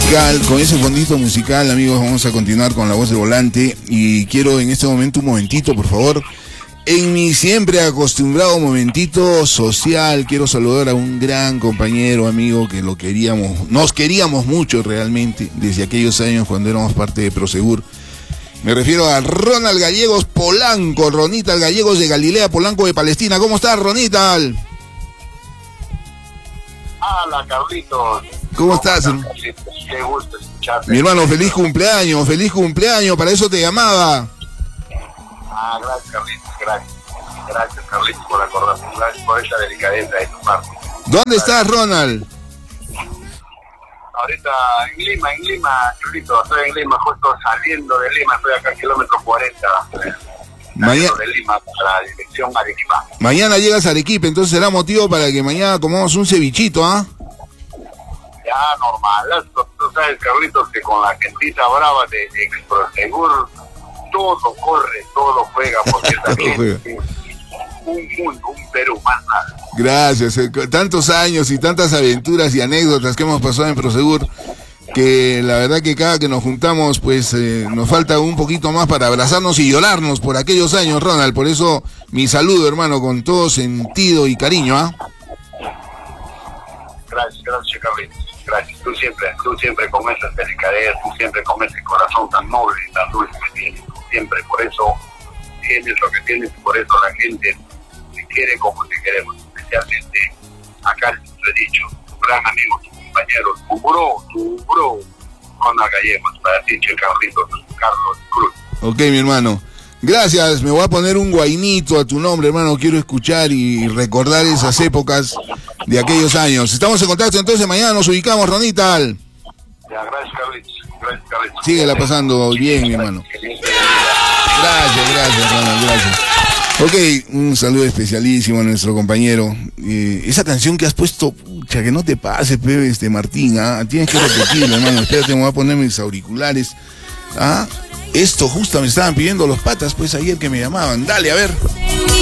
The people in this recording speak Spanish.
musical, con ese fondito musical, amigos, vamos a continuar con La Voz del Volante. Y quiero en este momento un momentito, por favor, en mi siempre acostumbrado momentito social, quiero saludar a un gran compañero, amigo, que nos queríamos mucho realmente, desde aquellos años cuando éramos parte de Prosegur. Me refiero a Ronald Gallegos Polanco, Ronital Gallegos de Galilea Polanco de Palestina. ¿Cómo estás, Ronital? Hola, Carlitos. ¿Cómo estás? Qué gusto escucharte. Mi hermano, feliz cumpleaños, para eso te llamaba. Gracias, Carlitos, gracias. Gracias, Carlitos, por acordarme, gracias por esa delicadeza de tu parte. ¿Dónde estás, Ronald? Ahorita en Lima, Carlitos, estoy en Lima, justo saliendo de Lima, estoy acá en kilómetro 40. Mañana de Lima para la dirección Arequipa. Mañana llegas a Arequipa, entonces será motivo para que mañana comamos un cevichito, ¿ah? Ya, normal. Tú sabes, Carlitos, que con la gentita brava de Prosegur, todo corre, todo juega, porque también un mundo, un Perú, más nada. Gracias, tantos años y tantas aventuras y anécdotas que hemos pasado en Prosegur, que la verdad que cada que nos juntamos, pues nos falta un poquito más para abrazarnos y llorarnos por aquellos años, Ronald. Por eso mi saludo, hermano, con todo sentido y cariño, ¿ah? Gracias, Carlitos. Gracias. Tú siempre con esa delicadeza, tú siempre con ese corazón tan noble y tan dulce que tienes. Siempre, por eso tienes lo que tienes, por eso la gente te quiere como te queremos. Especialmente acá les he dicho, tu gran amigo, tu compañero, tu bro, Ronald Gallegos, para ti, Carlos Cruz. Ok, mi hermano. Gracias, me voy a poner un guainito a tu nombre, hermano. Quiero escuchar y recordar esas épocas de aquellos años. Estamos en contacto, entonces mañana nos ubicamos, Ronital. Ya, gracias, Carlitos. Síguela pasando bien, mi hermano. Gracias, Ronald, gracias. Ok, un saludo especialísimo a nuestro compañero. Esa canción que has puesto, pucha, que no te pases, Martín, ¿ah? Tienes que repetirlo, hermano. Espérate, me voy a poner mis auriculares. ¿Ah? Esto justo me estaban pidiendo los patas, pues ayer que me llamaban. Dale, a ver.